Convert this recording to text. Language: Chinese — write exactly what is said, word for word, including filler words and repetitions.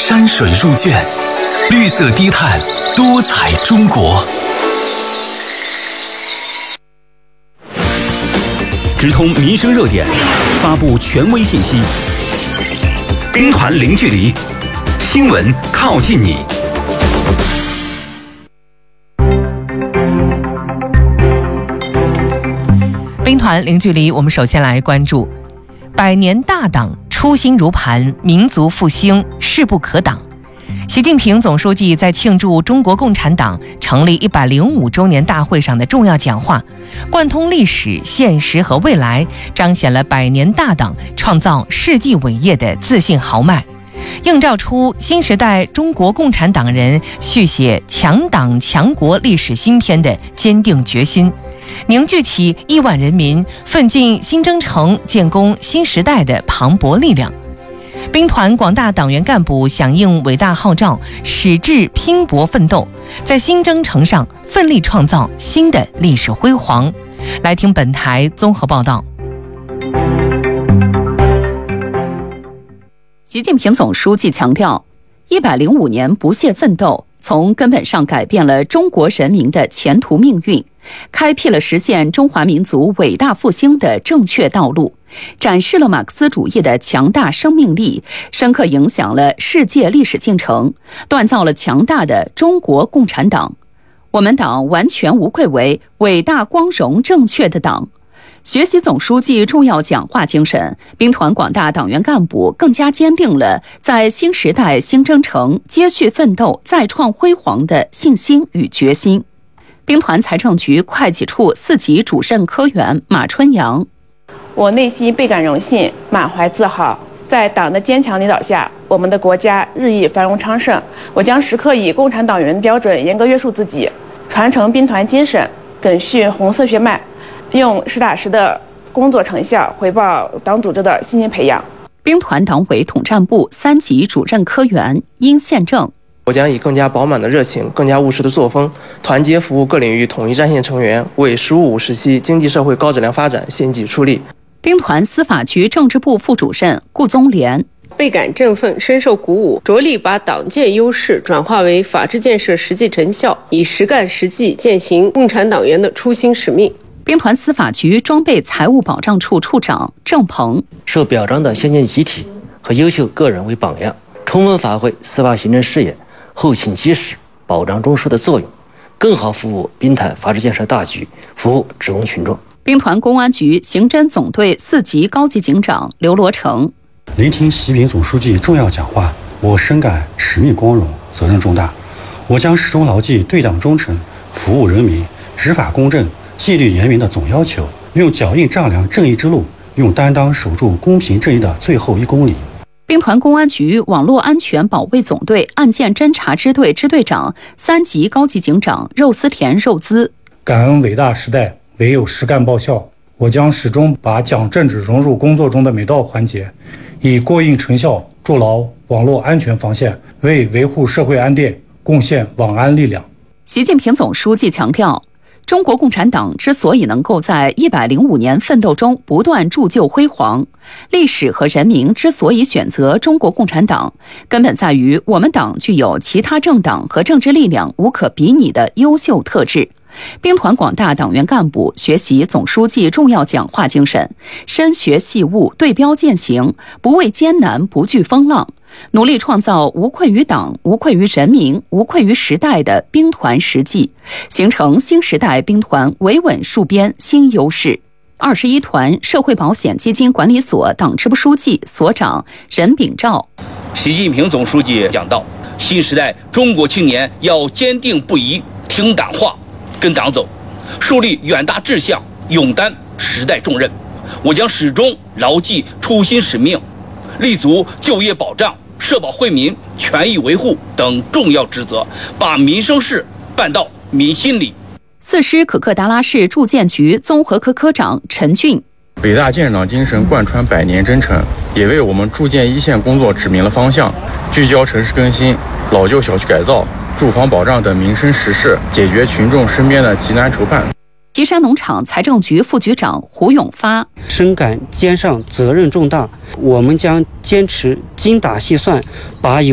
山水入卷，绿色低碳，多彩中国。直通民生热点，发布权威信息。兵团零距离，新闻靠近你。 兵团零距离，我们首先来关注百年大党初心如磐，民族复兴势不可挡。习近平总书记在庆祝中国共产党成立一百零五周年大会上的重要讲话，贯通历史、现实和未来，彰显了百年大党创造世纪伟业的自信豪迈，映照出新时代中国共产党人续写强党强国历史新篇的坚定决心，凝聚起亿万人民奋进新征程、建功新时代的磅礴力量。兵团广大党员干部响应伟大号召，矢志拼搏奋斗，在新征程上奋力创造新的历史辉煌。来听本台综合报道。 习近平总书记强调，一百零五年不懈奋斗，从根本上改变了中国人民的前途命运，开辟了实现中华民族伟大复兴的正确道路，展示了马克思主义的强大生命力，深刻影响了世界历史进程，锻造了强大的中国共产党。我们党完全无愧为伟大光荣正确的党。学习总书记重要讲话精神，兵团广大党员干部更加坚定了在新时代新征程接续奋斗、再创辉煌的信心与决心。兵团财政局会计处四级主任科员马春阳： 我内心倍感荣幸，满怀自豪。在党的坚强领导下，我们的国家日益繁荣昌盛。我将时刻以共产党员标准严格约束自己，传承兵团精神，赓续红色血脉，用实打实的工作成效回报党组织的辛勤培养。 兵团党委统战部三级主任科员殷宪正： 我将以更加饱满的热情、更加务实的作风，团结服务各领域统一战线成员，为“十五五”时期经济社会高质量发展献计出力。 兵团司法局政治部副主任顾宗廉： 倍感振奋，深受鼓舞，着力把党建优势转化为法治建设实际成效，以实干实际践行共产党员的初心使命。 兵团司法局装备财务保障处处长郑鹏： 受表彰的先进集体和优秀个人为榜样，充分发挥司法行政事业后勤基石、保障中枢的作用，更好服务兵团法治建设大局，服务职工群众。 兵团公安局刑侦总队四级高级警长刘罗成： 聆听习近平总书记重要讲话，我深感使命光荣，责任重大。我将始终牢记对党忠诚、服务人民、执法公正、纪律严明的总要求，用脚印丈量正义之路，用担当守住公平正义的最后一公里。 兵团公安局网络安全保卫总队案件侦查支队支队长三级高级警长肉丝田肉滋： 感恩伟大时代，唯有实干报效。我将始终把讲政治融入工作中的每道环节，以过硬成效筑牢网络安全防线，为维护社会安定贡献网安力量。 习近平总书记强调，中国共产党之所以能够在一百零五年奋斗中不断铸就辉煌，历史和人民之所以选择中国共产党，根本在于我们党具有其他政党和政治力量无可比拟的优秀特质。兵团广大党员干部学习总书记重要讲话精神，深学细悟，对标践行，不畏艰难，不惧风浪，努力创造无愧于党、无愧于人民、无愧于时代的兵团实际，形成新时代兵团维稳戍边新优势。二十一团社会保险基金管理所党支部书记、所长任炳照： 习近平总书记讲到，新时代中国青年要坚定不移听党话，跟党走，树立远大志向，勇担时代重任。我将始终牢记初心使命，立足就业保障、社保惠民、权益维护等重要职责，把民生事办到民心里。 四师可克达拉市住建局综合科科长陈俊： 伟大建党精神贯穿百年征程，也为我们筑建一线工作指明了方向。聚焦城市更新、老旧小区改造、住房保障等民生实事，解决群众身边的急难愁盼。 岐山农场财政局副局长胡永发： 深感肩上责任重大，我们将坚持精打细算，把有